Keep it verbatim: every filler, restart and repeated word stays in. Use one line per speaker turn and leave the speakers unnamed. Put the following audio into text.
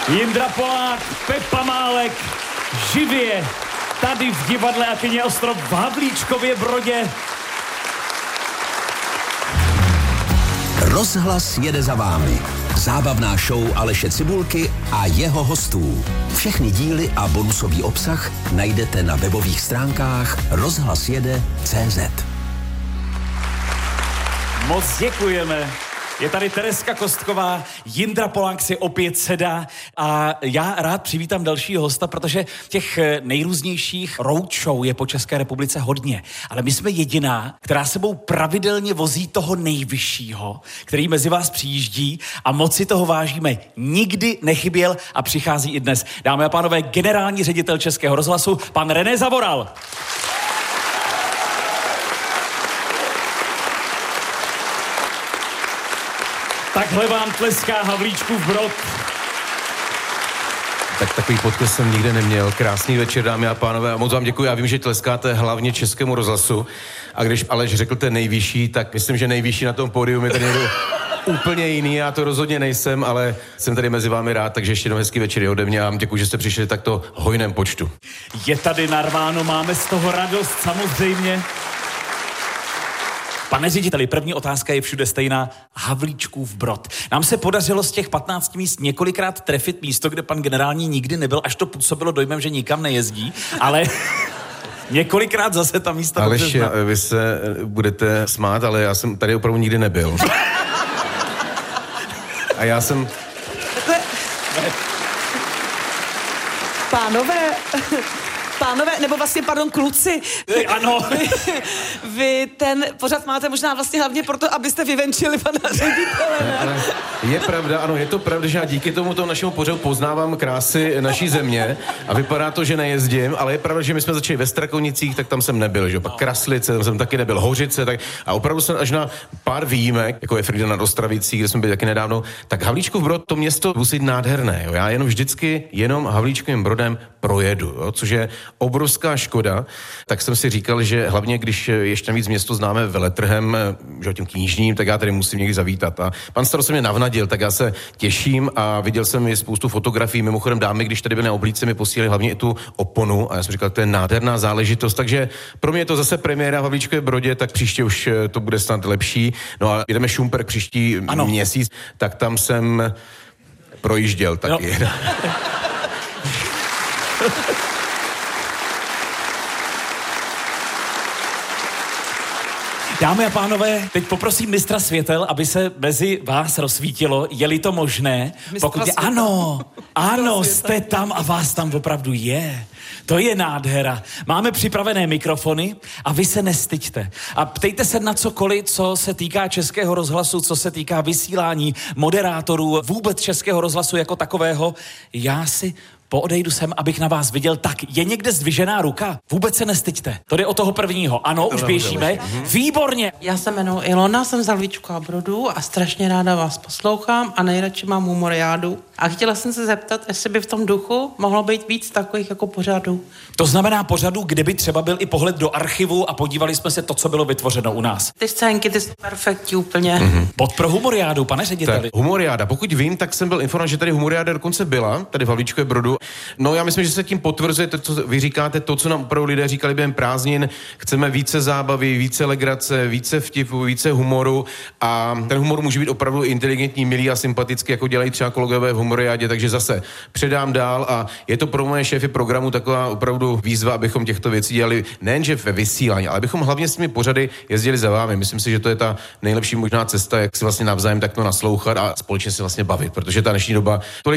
Jindra Polák, Pepa Málek, živě tady v divadle Akyně Ostrov v Havlíčkově Brodě.
Rozhlas jede za vámi. Zábavná show Aleše Cibulky a jeho hostů. Všechny díly a bonusový obsah najdete na webových stránkách rozhlasjede tečka cé zet.
Moc děkujeme. Je tady Tereska Kostková, Jindra Polák si opět sedá a já rád přivítám dalšího hosta, protože těch nejrůznějších roadshow je po České republice hodně. Ale my jsme jediná, která sebou pravidelně vozí toho nejvyššího, který mezi vás přijíždí a moc si toho vážíme. Nikdy nechyběl a přichází i dnes. Dámy a pánové, generální ředitel Českého rozhlasu, pan René Zavoral. Takhle vám tleská Havlíčkův Brod.
Tak takový podcast jsem nikde neměl. Krásný večer, dámy a pánové, a moc vám děkuji. Já vím, že tleskáte hlavně Českému rozhlasu. A když Aleš řekl ten nejvyšší, tak myslím, že nejvyšší na tom pódiu je tady někdo úplně jiný. Já to rozhodně nejsem, ale jsem tady mezi vámi rád, takže ještě jednou hezký večer ode mě a vám děkuji, že jste přišli takto hojném počtu.
Je tady narváno, máme z toho radost samozřejmě. Pane řediteli, první otázka je všude stejná. Havlíčkův Brod. Nám se podařilo z těch patnácti míst několikrát trefit místo, kde pan generální nikdy nebyl, až to působilo dojmem, že nikam nejezdí, ale několikrát zase ta místa dobře
Aleši,
zná.
vy se budete smát, ale já jsem tady opravdu nikdy nebyl. A já jsem...
Pánové... Pánové, nebo vlastně, pardon, kluci.
Ano.
Vy, vy ten pořad máte možná vlastně hlavně proto, abyste vyvenčili pana ředitele, ne?
Ale je pravda, ano, je to pravda, že já díky tomuto našemu pořadu poznávám krásy naší země a vypadá to, že nejezdím, ale je pravda, že my jsme začali ve Strakonicích, tak tam jsem nebyl, že? Pak Kraslice, tam jsem taky nebyl, Hořice, tak a opravdu jsem až na pár výjimek, jako je Frýdek nad Ostravicích, kde jsme byli taky nedávno, tak Havlíčkův Brod, to město musí být nádherné, jo? Já jenom vždycky jenom Havlíčkovým Brodem projedu, jo? Což je obrovská škoda, tak jsem si říkal, že hlavně když ještě víc město známe veletrhem, že tím knižním, tak já tady musím někdy zavítat. A pan starosta mě navnadil, tak já se těším a viděl jsem i spoustu fotografií. Mimochodem dámy, když tady byly na oblídce, mi posílali hlavně i tu oponu a já jsem říkal, to je nádherná záležitost, takže pro mě je to zase premiéra v Havlíčkově Brodě, tak příště už to bude snad lepší. No a jdeme Šumperk příští ano. měsíc, tak tam jsem projížděl taky. No.
Dámy a pánové, teď poprosím mistra světel, aby se mezi vás rozsvítilo, je-li to možné. Pokud je, ano, ano, jste tam a vás tam opravdu je. To je nádhera. Máme připravené mikrofony a vy se nestyďte. A ptejte se na cokoliv, co se týká Českého rozhlasu, co se týká vysílání, moderátorů, vůbec Českého rozhlasu jako takového. Já si poodejdu sem, abych na vás viděl, tak je někde zdvižená ruka? Vůbec se nestyďte. To jde o toho prvního. Ano, už běžíme. Výborně.
Já se jmenuji Ilona, jsem z Havlíčkova Brodu a strašně ráda vás poslouchám a nejradši mám humoriádu. A chtěla jsem se zeptat, jestli by v tom duchu mohlo být víc takových jako pořadů.
To znamená pořadů, kde by třeba byl i pohled do archivu a podívali jsme se to, co bylo vytvořeno u nás.
Ty scénky, ty jsou perfektní úplně.
Mm-hmm.
Pod pro humoriádu, pane řediteli.
Tak, humoriáda. Pokud vím, tak jsem byl informován, že tady humoriáda dokonce byla, tady v Havlíčkově Brodu. No já myslím, že se tím potvrzuje to, co vy říkáte, to, co nám opravdu lidé říkali během prázdnin. Chceme více zábavy, více legrace, více vtipu, více humoru a ten humor může být opravdu inteligentní, milý a sympatický, jako dělají třeba kolegové v humoriádě, takže zase předám dál a je to pro moje šéfy programu taková opravdu výzva, abychom těchto věcí dělali nejenže ve vysílání, ale abychom hlavně s těmi pořady jezdili za vámi. Myslím si, že to je ta nejlepší možná cesta, jak si vlastně navzájem takto naslouchat a společně se vlastně bavit, protože ta dnešní doba tolik